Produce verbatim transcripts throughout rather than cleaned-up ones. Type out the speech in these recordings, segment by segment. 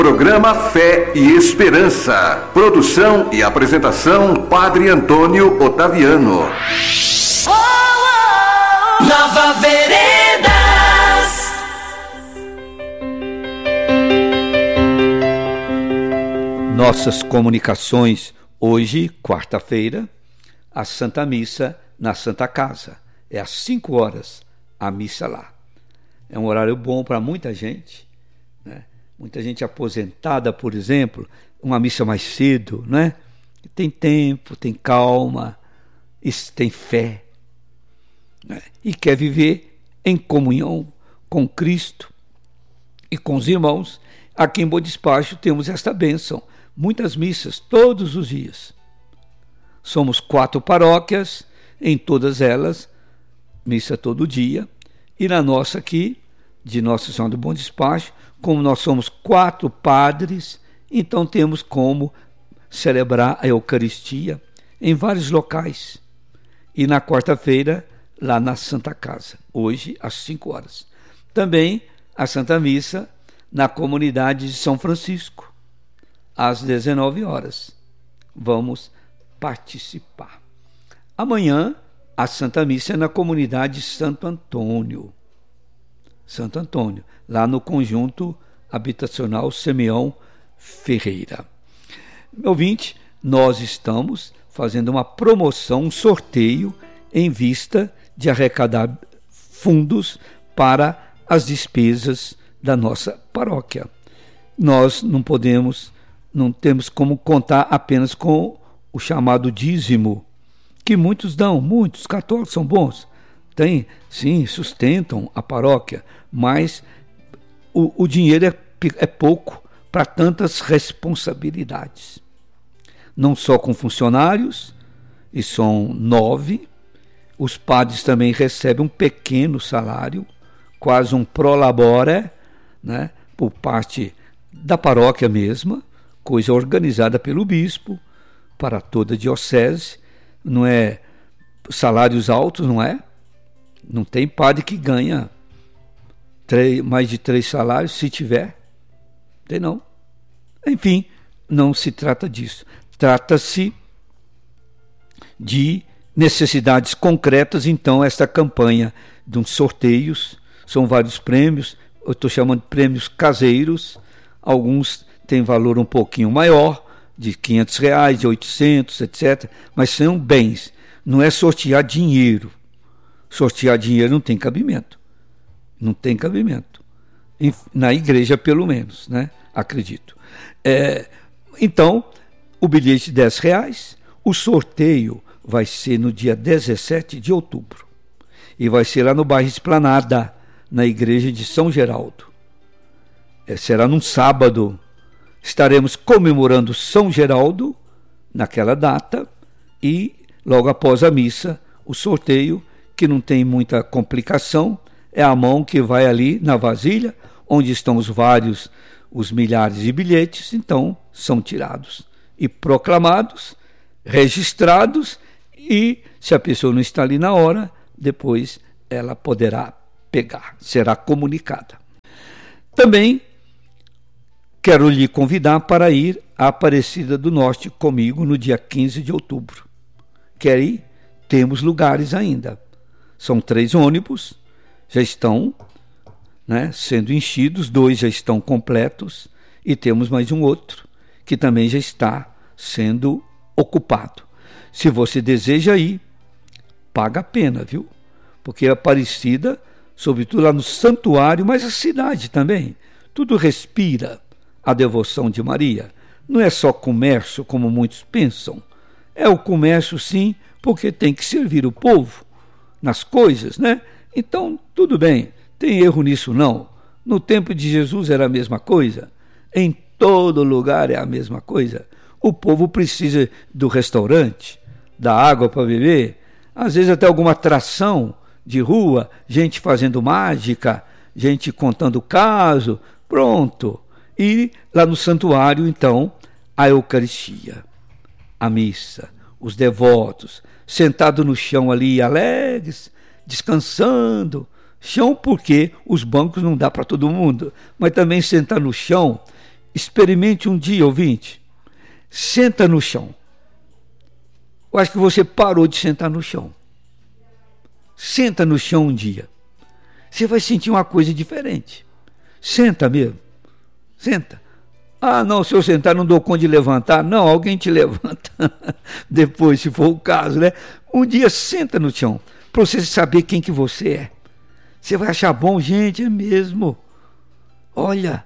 Programa Fé e Esperança. Produção e apresentação, Padre Antônio Otaviano. Oh, oh, Nova Veredas. Nossas comunicações hoje, quarta-feira, a Santa Missa na Santa Casa. É às cinco horas a missa lá. É um horário bom para muita gente, né? Muita gente aposentada, por exemplo, uma missa mais cedo, né? Tem tempo, tem calma, tem fé, né? E quer viver em comunhão com Cristo e com os irmãos. Aqui em Bom Despacho temos esta bênção, muitas missas todos os dias. Somos quatro paróquias, em todas elas, missa todo dia, e na nossa aqui, de Nossa Senhora do Bom Despacho, como nós somos quatro padres, então temos como celebrar a Eucaristia em vários locais. E na quarta-feira, lá na Santa Casa, hoje às cinco horas. Também a Santa Missa na comunidade de São Francisco, às dezenove horas. Vamos participar. Amanhã, a Santa Missa é na comunidade Santo Antônio. Santo Antônio, lá no conjunto habitacional Simeão Ferreira. Meu ouvinte, nós estamos fazendo uma promoção, um sorteio em vista de arrecadar fundos para as despesas da nossa paróquia. Nós não podemos, não temos como contar apenas com o chamado dízimo, que muitos dão, muitos católicos são bons. Tem, sim, sustentam a paróquia, mas o, o dinheiro é, é pouco para tantas responsabilidades. Não só com funcionários, e são nove, os padres também recebem um pequeno salário, quase um prolabore, né, por parte da paróquia mesma, coisa organizada pelo bispo, para toda a diocese, não é salários altos, não é? Não tem padre que ganha três, mais de três salários, se tiver. Tem não. Enfim, não se trata disso. Trata-se de necessidades concretas. Então, esta campanha de uns sorteios, são vários prêmios, eu estou chamando de prêmios caseiros, alguns têm valor um pouquinho maior, de quinhentos reais, de oitocentos, etcétera. Mas são bens, não é sortear dinheiro. Sortear dinheiro não tem cabimento. Não tem cabimento. Na igreja, pelo menos, né? Acredito. É, então, o bilhete de dez reais, o sorteio vai ser no dia dezessete de outubro. E vai ser lá no bairro Esplanada, na igreja de São Geraldo. É, será num sábado. Estaremos comemorando São Geraldo naquela data e, logo após a missa, o sorteio, que não tem muita complicação, é a mão que vai ali na vasilha, onde estão os vários, os milhares de bilhetes, então são tirados e proclamados, registrados, e se a pessoa não está ali na hora, depois ela poderá pegar, será comunicada. Também quero lhe convidar para ir à Aparecida do Norte comigo no dia quinze de outubro. Quer ir? Temos lugares ainda. São três ônibus, já estão, né, sendo enchidos, dois já estão completos, e temos mais um outro, que também já está sendo ocupado. Se você deseja ir, paga a pena, viu? Porque a Aparecida, sobretudo lá no santuário, mas a cidade também, tudo respira a devoção de Maria. Não é só comércio, como muitos pensam. É o comércio, sim, porque tem que servir o povo nas coisas, né? Então, tudo bem, tem erro nisso não. No tempo de Jesus era a mesma coisa. Em todo lugar é a mesma coisa. O povo precisa do restaurante, da água para beber, às vezes até alguma atração de rua, gente fazendo mágica, gente contando caso, pronto. E lá no santuário, então, a Eucaristia, a missa, os devotos, sentados no chão ali, alegres, descansando. Chão porque os bancos não dá para todo mundo, mas também sentar no chão experimente um dia, ouvinte, senta no chão. Eu acho que você parou de sentar no chão. Senta no chão um dia. Você vai sentir uma coisa diferente. Senta mesmo. Senta. Ah, não, se eu sentar não dou conta de levantar. Não, alguém te levanta. Depois, se for o caso, né? Um dia senta no chão, para você saber quem que você é. Você vai achar bom, gente, é mesmo. Olha,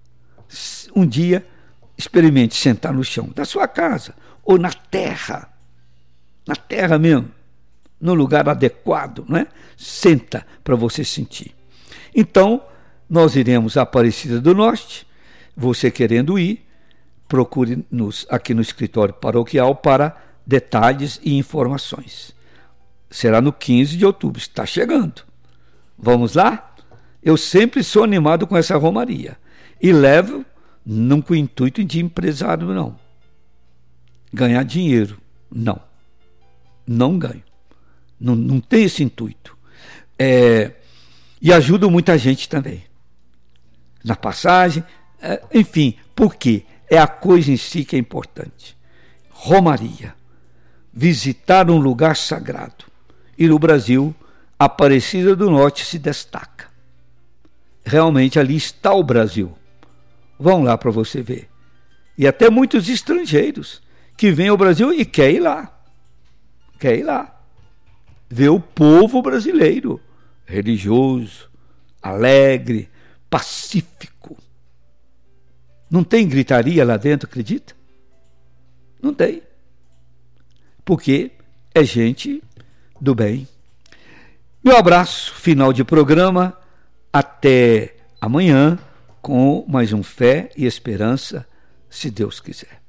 um dia experimente sentar no chão da sua casa ou na terra. Na terra mesmo, no lugar adequado, não é? Senta para você sentir. Então, nós iremos à Aparecida do Norte. Você querendo ir, procure-nos aqui no escritório paroquial para detalhes e informações. Será no quinze de outubro, está chegando. Vamos lá? Eu sempre sou animado com essa romaria. E levo, não com o intuito de empresário, não. Ganhar dinheiro, não. Não ganho. Não, não tem esse intuito. É, e ajudo muita gente também. Na passagem, é, enfim, por quê? É a coisa em si que é importante. Romaria. Visitar um lugar sagrado. E no Brasil, a Aparecida do Norte se destaca. Realmente ali está o Brasil. Vão lá para você ver. E até muitos estrangeiros que vêm ao Brasil e querem ir lá. Quer ir lá, ver o povo brasileiro, religioso, alegre, pacífico. Não tem gritaria lá dentro, acredita? Não tem. Porque é gente do bem. Meu abraço, final de programa, até amanhã com mais um Fé e Esperança, se Deus quiser.